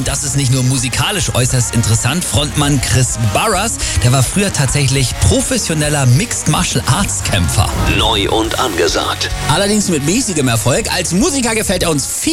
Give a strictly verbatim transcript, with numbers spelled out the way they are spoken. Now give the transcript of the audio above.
das ist nicht nur musikalisch äußerst interessant. Frontmann Chris Burrers, der war früher tatsächlich professioneller Mixed Martial Arts Kämpfer. Neu und angesagt. Allerdings mit mäßigem Erfolg. Als Musiker gefällt er uns viel